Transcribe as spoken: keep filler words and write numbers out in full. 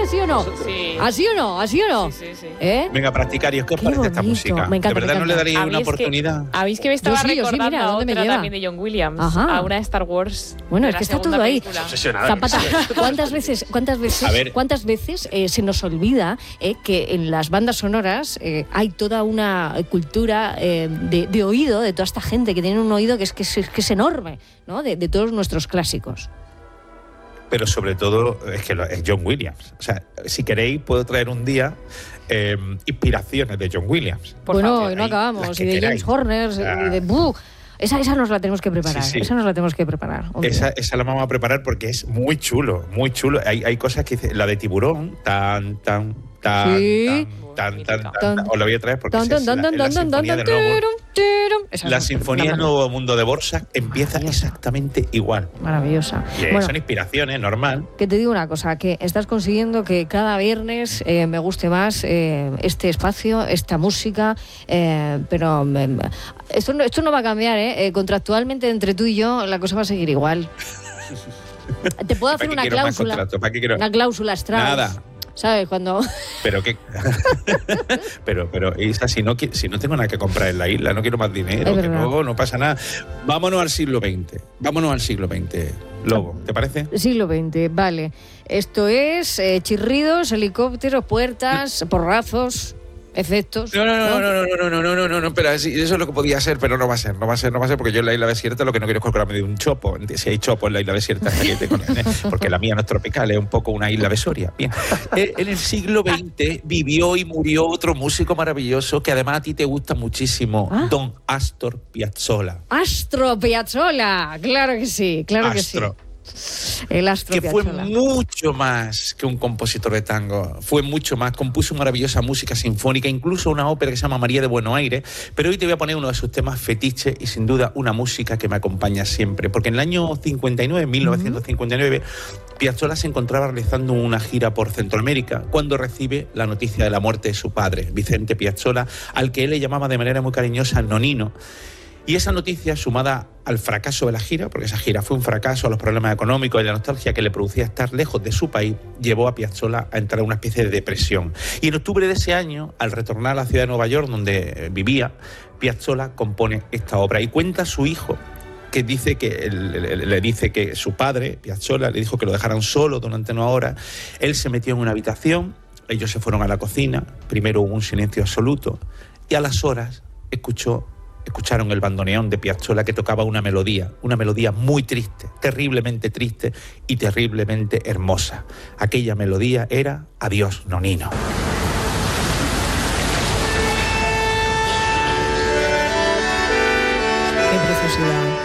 ¿sí o no? Sí. ¿Así o no? ¿Así o no? Sí, sí, sí. ¿Eh? Venga, practicarios, ¿qué os Qué parece bonito. esta música? Me encanta, ¿De verdad me no le encanta. daría A mí una es que- oportunidad? A mí es que me estaba Yo sí, yo sí, recordando mira, a ¿dónde me otra lleva? también de John Williams, Ajá. a una de Star Wars. Bueno, de es la que está segunda todo ahí. película. Obsesionada. Zapata, ¿cuántas veces, cuántas veces, A ver. cuántas veces eh, se nos olvida eh, que en las bandas sonoras eh, hay toda una cultura eh, de, de oído de toda esta gente que tiene un oído que es que es, que es enorme, ¿no? De, de todos nuestros clásicos. Pero sobre todo es que lo- es John Williams. O sea, si queréis, puedo traer un día eh, inspiraciones de John Williams. Por bueno, favor, y no ahí, acabamos. las Y que de James queráis. Horner, y de Buh. Esa, esa nos la tenemos que preparar. Sí, sí. Esa nos la tenemos que preparar. un día. Esa, esa la vamos a preparar porque es muy chulo, muy chulo. Hay, hay cosas que dice, la de tiburón, tan, tan, tan, Sí. tan, tan, tan, tan, Tan. tan. Os la voy a traer porque Tan, esa tan, es la, tan, es la tan, tan, sinfonía tan, del nuevo, tirum, tirum. Esa la es sinfonía una del nuevo mundo de Borsak empieza exactamente igual. Maravillosa. Y, eh, Bueno, son inspiraciones, normal. que te digo una cosa, que estás consiguiendo que cada viernes eh, me guste más eh, este espacio, esta música, eh, pero eh, esto, no, esto no va a cambiar, ¿eh? Eh, Contractualmente entre tú y yo la cosa va a seguir igual. Te puedo hacer ¿Para qué una quiero más cláusula, contrato? ¿Para qué quiero? una cláusula Strauss. Nada. ¿Sabes? Cuando... Pero que pero pero Isa, si no qui- si no tengo nada que comprar en la isla, no quiero más dinero, Es que verdad. luego no pasa nada. Vámonos al siglo veinte. Vámonos al siglo veinte. Lobo, ¿te parece? Siglo veinte, vale. Esto es eh, chirridos, helicópteros, puertas, porrazos, efectos. No, no, no, no, no, no, no, no, no, no, no, pero sí, eso es lo que podía ser, pero no va a ser, no va a ser, no va a ser, porque yo en la isla desierta lo que no quiero es colgarme de un chopo. Si hay chopo en la isla desierta, fíjate con él, ¿eh? Porque la mía no es tropical, es un poco una isla de Soria. Bien. Eh, En el siglo veinte vivió y murió otro músico maravilloso que además a ti te gusta muchísimo, ¿Ah? Don Astor Piazzolla. Astro Piazzolla, claro que sí, claro Astro. que sí. El Astro Que fue Piazzolla. mucho más que un compositor de tango, fue mucho más, compuso maravillosa música sinfónica, incluso una ópera que se llama María de Buenos Aires, pero hoy te voy a poner uno de sus temas fetiches y sin duda una música que me acompaña siempre, porque en el año cincuenta y nueve, mil novecientos cincuenta y nueve, Piazzolla se encontraba realizando una gira por Centroamérica cuando recibe la noticia de la muerte de su padre, Vicente Piazzolla, al que él le llamaba de manera muy cariñosa Nonino. Y esa noticia, sumada al fracaso de la gira, porque esa gira fue un fracaso, a los problemas económicos y la nostalgia que le producía estar lejos de su país, llevó a Piazzolla a entrar en una especie de depresión. Y en octubre de ese año, al retornar a la ciudad de Nueva York, donde vivía, Piazzolla compone esta obra y cuenta a su hijo, que dice que le, le dice que su padre, Piazzolla, le dijo que lo dejaran solo durante una hora. Él se metió en una habitación, ellos se fueron a la cocina, primero hubo un silencio absoluto y a las horas escuchó Escucharon el bandoneón de Piazzolla que tocaba una melodía, una melodía muy triste, terriblemente triste y terriblemente hermosa. Aquella melodía era Adiós, Nonino. Qué preciosidad.